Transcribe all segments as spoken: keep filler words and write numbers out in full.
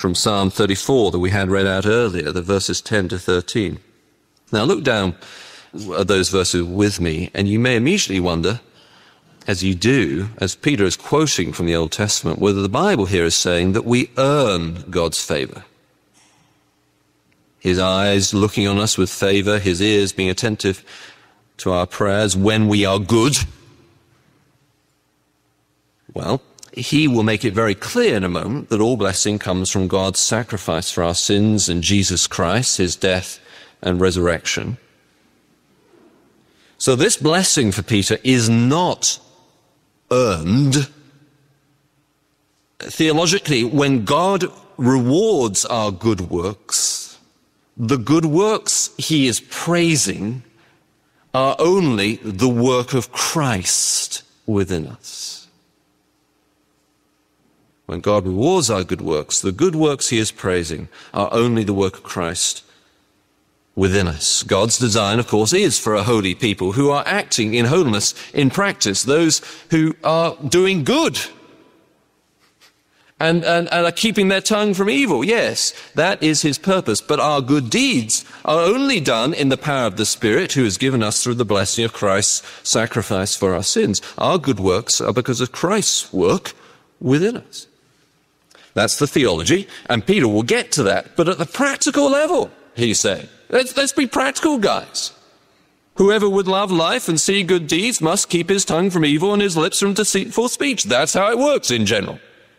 from Psalm thirty-four that we had read out earlier, the verses ten to thirteen. Now look down at those verses with me, and you may immediately wonder, as you do, as Peter is quoting from the Old Testament, whether the Bible here is saying that we earn God's favor. His eyes looking on us with favor, his ears being attentive to our prayers when we are good. Well, he will make it very clear in a moment that all blessing comes from God's sacrifice for our sins and Jesus Christ, his death and resurrection. So this blessing for Peter is not earned. Theologically, when God rewards our good works, the good works he is praising are only the work of Christ within us. When God rewards our good works, the good works he is praising are only the work of Christ within us. God's design, of course, is for a holy people who are acting in holiness in practice, those who are doing good and, and, and are keeping their tongue from evil. Yes, that is his purpose. But our good deeds are only done in the power of the Spirit who has given us through the blessing of Christ's sacrifice for our sins. Our good works are because of Christ's work within us. That's the theology, and Peter will get to that. But at the practical level, he's saying, Let's, let's be practical, guys. Whoever would love life and see good deeds must keep his tongue from evil and his lips from deceitful speech. That's how it works in general.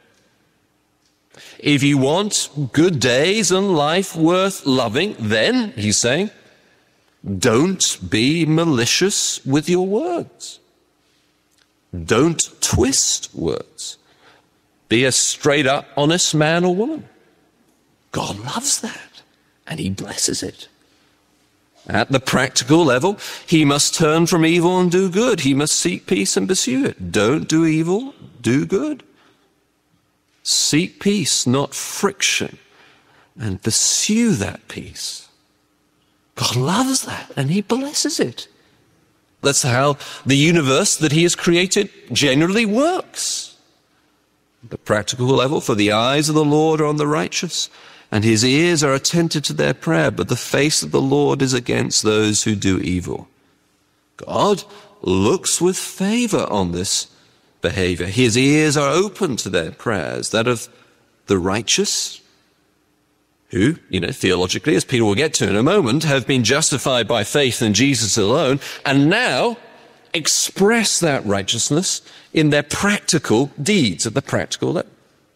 If you want good days and life worth loving, then, he's saying, don't be malicious with your words. Don't twist words. Be a straight-up, honest man or woman. God loves that, and he blesses it. At the practical level, he must turn from evil and do good. He must seek peace and pursue it. Don't do evil, do good. Seek peace, not friction, and pursue that peace. God loves that, and he blesses it. That's how the universe that he has created generally works. The practical level, for the eyes of the Lord are on the righteous, and his ears are attentive to their prayer, but the face of the Lord is against those who do evil. God looks with favor on this behavior. His ears are open to their prayers, that of the righteous, who, you know, theologically, as Peter will get to in a moment, have been justified by faith in Jesus alone, and now express that righteousness in their practical deeds at the practical level.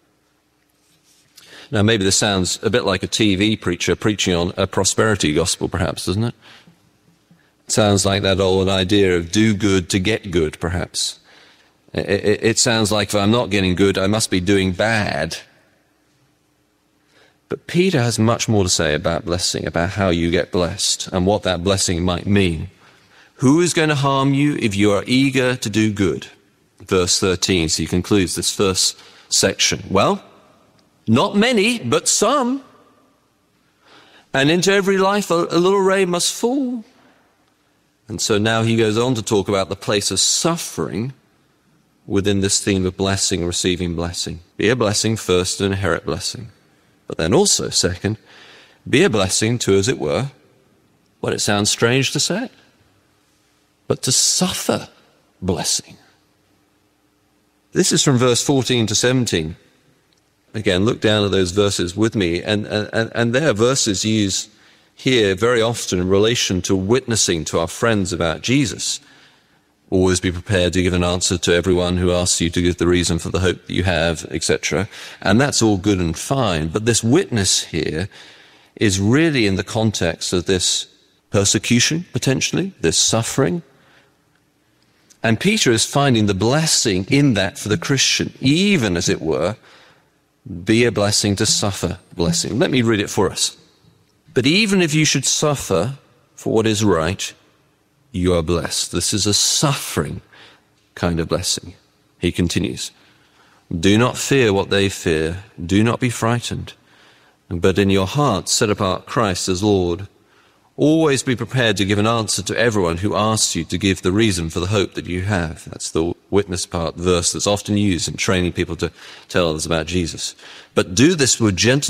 Now, maybe this sounds a bit like a T V preacher preaching on a prosperity gospel, perhaps, doesn't it? It sounds like that old idea of do good to get good, perhaps. It, it, it sounds like if I'm not getting good, I must be doing bad. But Peter has much more to say about blessing, about how you get blessed and what that blessing might mean. Who is going to harm you if you are eager to do good? Verse thirteen, so he concludes this first section. Well, not many, but some. And into every life a, a little ray must fall. And so now he goes on to talk about the place of suffering within this theme of blessing, receiving blessing. Be a blessing first and inherit blessing. But then also, second, be a blessing to, as it were, well, it sounds strange to say it, but to suffer blessing. This is from verse fourteen to seventeen. Again, look down at those verses with me, and, and, and they are verses used here very often in relation to witnessing to our friends about Jesus. Always be prepared to give an answer to everyone who asks you to give the reason for the hope that you have, et cetera. And that's all good and fine. But this witness here is really in the context of this persecution, potentially, this suffering. And Peter is finding the blessing in that for the Christian, even, as it were, be a blessing to suffer blessing. Let me read it for us. But even if you should suffer for what is right, you are blessed. This is a suffering kind of blessing. He continues, do not fear what they fear. Do not be frightened. But in your hearts set apart Christ as Lord. Always be prepared to give an answer to everyone who asks you to give the reason for the hope that you have. That's the witness part verse that's often used in training people to tell others about Jesus. But do this with gentleness